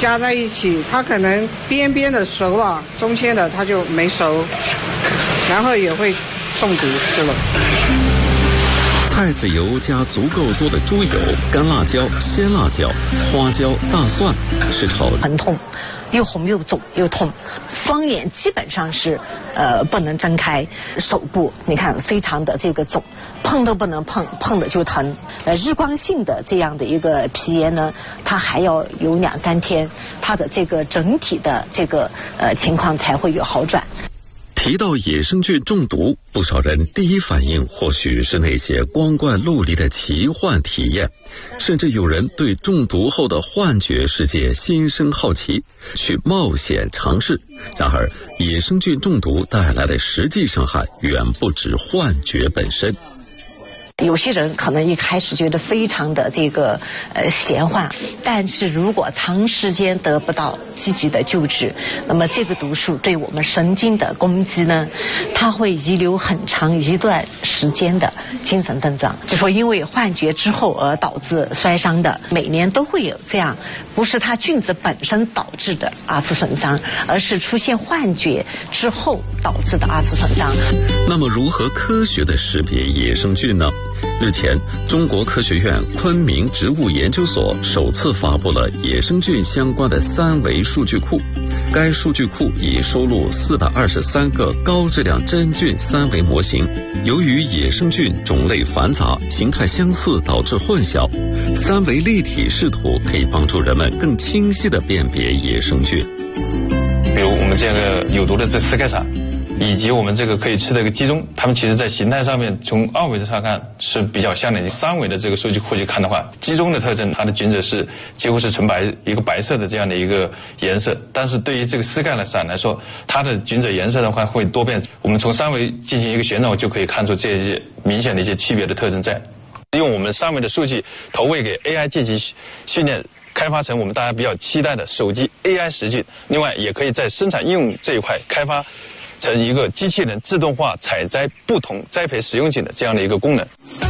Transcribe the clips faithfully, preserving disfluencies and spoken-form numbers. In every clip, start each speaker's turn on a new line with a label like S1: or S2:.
S1: 加在一起，它可能边边的熟了，中间的它就没熟，然后也会中毒吃了。
S2: 菜籽油加足够多的猪油、干辣椒、鲜辣椒、花椒、大蒜，是炒
S3: 很痛，又红又肿又痛，双眼基本上是呃不能睁开，手部你看非常的这个肿，碰都不能碰，碰了就疼。呃，日光性的这样的一个皮炎呢，它还要有两三天，它的这个整体的这个呃情况才会有好转。
S2: 提到野生菌中毒，不少人第一反应或许是那些光怪陆离的奇幻体验，甚至有人对中毒后的幻觉世界心生好奇，去冒险尝试。然而，野生菌中毒带来的实际伤害远不止幻觉本身。
S3: 有些人可能一开始觉得非常的这个呃闲话，但是如果长时间得不到积极的救治，那么这个毒素对我们神经的攻击呢，它会遗留很长一段时间的精神症状。就说因为幻觉之后而导致摔伤的，每年都会有这样，不是它菌子本身导致的二次损伤，而是出现幻觉之后导致的二次损伤。
S2: 那么如何科学地识别野生菌呢？日前，中国科学院昆明植物研究所首次发布了野生菌相关的三维数据库。该数据库已收录四百二十三个高质量真菌三维模型。由于野生菌种类繁杂、形态相似，导致混淆，三维立体视图可以帮助人们更清晰地辨别野生菌。
S4: 比如我们这个有毒的这斯盖萨，以及我们这个可以吃的一个鸡枞，它们其实在形态上面从二维的上看是比较像的。你三维的这个数据库去看的话，鸡枞的特征，它的菌子是几乎是纯白，一个白色的这样的一个颜色。但是对于这个斯盖萨来说，它的菌子颜色的话会多变。我们从三维进行一个旋转，就可以看出这些明显的一些区别的特征在。用我们三维的数据投喂给 A I 进行训练，开发成我们大家比较期待的手机 A I 实菌。另外，也可以在生产应用这一块开发成一个机器人自动化采摘不同栽培食用菌的这样的一个功能，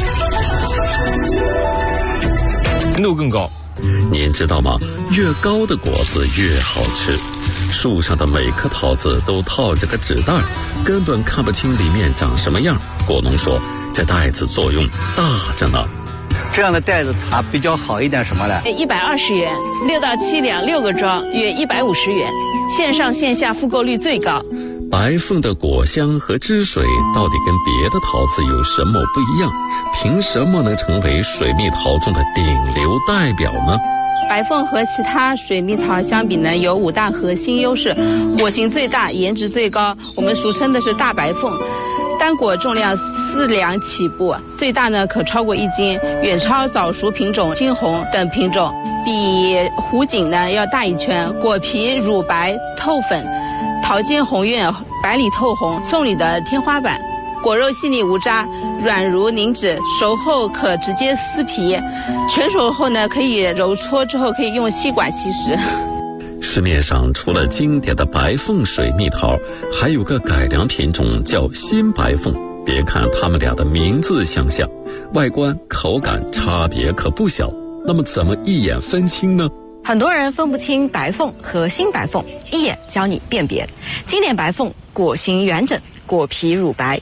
S4: 甜度更高。
S2: 您知道吗？越高的果子越好吃。树上的每颗桃子都套着个纸袋，根本看不清里面长什么样。果农说，这袋子作用大着呢。
S5: 这样的袋子它比较好一点什么呢？
S6: 一百二十元，六到七两，六个装，约一百五十元，线上线下复购率最高。
S2: 白凤的果香和汁水到底跟别的桃子有什么不一样？凭什么能成为水蜜桃中的顶流代表呢？
S6: 白凤和其他水蜜桃相比呢，有五大核心优势：果型最大，颜值最高，我们俗称的是大白凤。单果重量四两起步，最大呢可超过一斤，远超早熟品种金红等品种，比湖锦呢要大一圈。果皮乳白透粉，桃尖红润，白里透红，送礼的天花板。果肉细腻无渣，软如凝脂，熟后可直接撕皮，全熟后呢可以揉搓之后可以用吸管吸食。
S2: 市面上除了经典的白凤水蜜桃，还有个改良品种叫新白凤。别看它们俩的名字相像，外观口感差别可不小。那么怎么一眼分清呢？
S7: 很多人分不清白凤和新白凤，一眼教你辨别。经典白凤果形圆整，果皮乳白，